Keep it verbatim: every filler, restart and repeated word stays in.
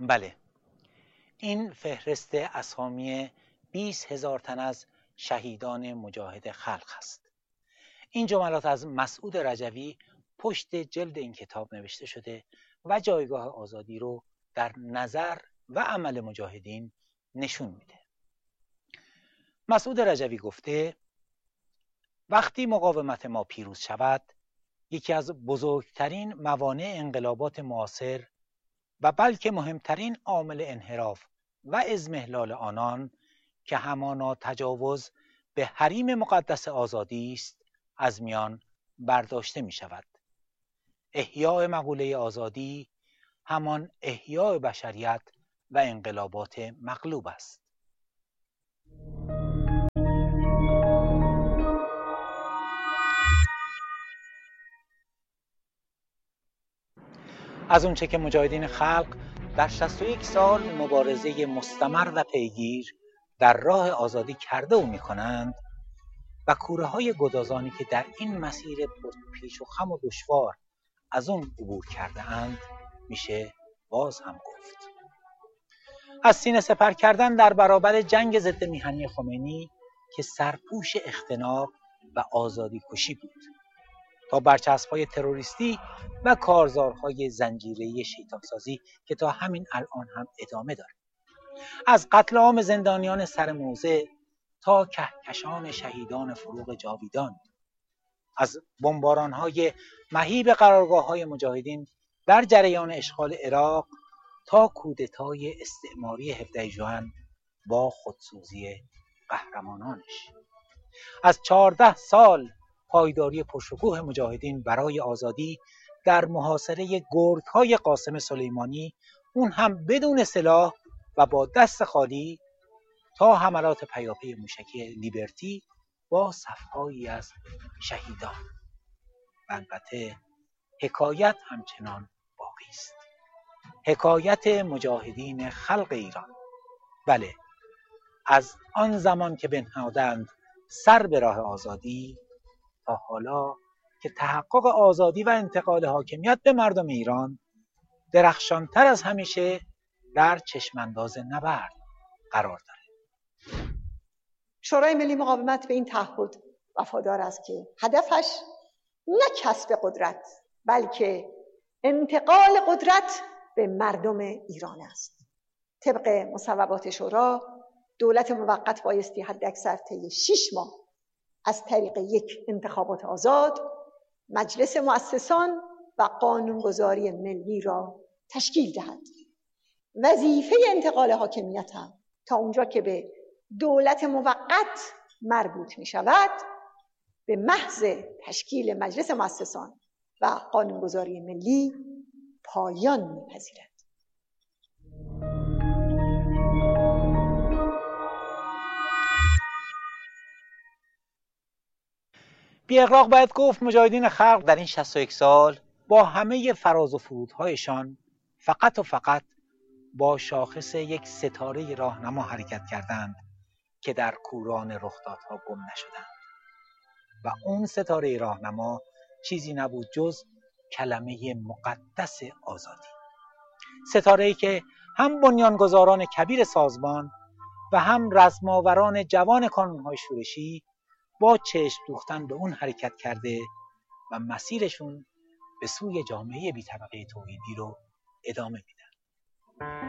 بله، این فهرست اسامی بیست هزار تن از شهیدان مجاهد خلق است. این جملات از مسعود رجوی پشت جلد این کتاب نوشته شده و جایگاه آزادی رو در نظر و عمل مجاهدین نشون میده. مسعود رجوی گفته وقتی مقاومت ما پیروز شود، یکی از بزرگترین موانع انقلابات معاصر و بلکه مهمترین عامل انحراف و اضمحلال آنان که همانا تجاوز به حریم مقدس آزادی است از میان برداشته می شود. احیاء مقوله آزادی همان احیاء بشریت و انقلابات مغلوب است. از اونچه که مجاهدین خلق در شصت و یک سال مبارزه مستمر و پیگیر در راه آزادی کرده و میکنند و کوره های گدازانی که در این مسیر پیش و خم و دشوار از اون عبور کرده اند میشه باز هم گفت. از سینه سپر کردن در برابر جنگ ضد میهنی خمینی که سرپوش اختناق و آزادی کشی بود تا برچسب‌های تروریستی و کارزارهای زنجیره‌ای شیطان‌سازی که تا همین الان هم ادامه داره. از قتل عام زندانیان سرموزه تا کهکشان شهیدان فروغ جاویدان، از بمباران‌های مهیب قرارگاه‌های مجاهدین در جریان اشغال عراق تا کودتای استعماری هفدهم ژوئن با خودسوزی قهرمانانش، از چهارده سال پایداری پرشکوه مجاهدین برای آزادی در محاصره گردهای قاسم سلیمانی، اون هم بدون سلاح و با دست خالی، تا حملات پیاپی موشکی لیبرتی با صفهایی از شهیدان. البته حکایت همچنان باقی است. حکایت مجاهدین خلق ایران. بله، از آن زمان که بنهادند سر به راه آزادی تا حالا که تحقق آزادی و انتقال حاکمیت به مردم ایران درخشانتر از همیشه در چشمانداز نبرد قرار دارد. شورای ملی مقاومت به این تعهد وفادار است که هدفش نه کسب قدرت بلکه انتقال قدرت به مردم ایران است. طبق مصوبات شورا، دولت موقت بایستی حداکثر طی شش ماه از طریق یک انتخابات آزاد مجلس مؤسسان و قانونگذاری ملی را تشکیل دهد. وظیفه انتقال حاکمیت هم تا اونجا که به دولت موقت مربوط می شود به محض تشکیل مجلس مؤسسان و قانونگذاری ملی پایان می‌پذیرد. بی اغراق باید گفت مجاهدین خلق در این شصت و یک سال با همه فراز و فرودهایشان فقط و فقط با شاخص یک ستاره راهنما حرکت کردند که در کوران رخدادها گم نشدند و اون ستاره راهنما چیزی نبود جز کلمه مقدس آزادی. ستاره‌ای که هم بنیانگذاران کبیر سازمان و هم رزماوران جوان کانون‌های شورشی با چشم دوختن به اون حرکت کرده و مسیرشون به سوی جامعه بی‌طبقه توحیدی رو ادامه میدن.